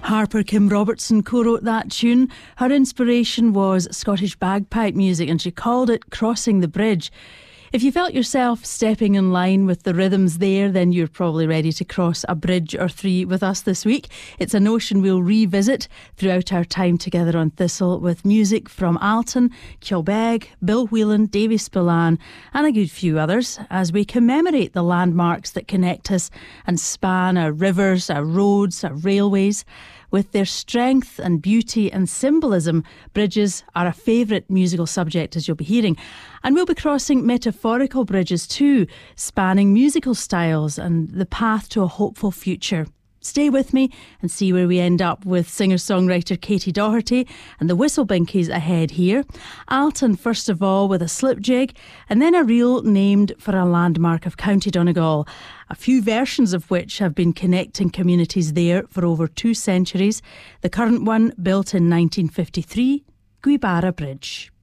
Harper Kim Robertson co-wrote that tune. Her inspiration was Scottish bagpipe music and she called it Crossing the Bridge. If you felt yourself stepping in line with the rhythms there, then you're probably ready to cross a bridge or three with us this week. It's a notion we'll revisit throughout our time together on Thistle with music from Alton, Kilbeg, Bill Whelan, Davy Spillane and a good few others as we commemorate the landmarks that connect us and span our rivers, our roads, our railways. With their strength and beauty and symbolism, bridges are a favourite musical subject, as you'll be hearing. And we'll be crossing metaphorical bridges too, spanning musical styles and the path to a hopeful future. Stay with me and see where we end up with singer-songwriter Katie Doherty and the Whistle Binkies ahead here. Alton, first of all, with a slip jig, and then a reel named for a landmark of County Donegal, a few versions of which have been connecting communities there for over 2 centuries. The current one, built in 1953, Guibara Bridge.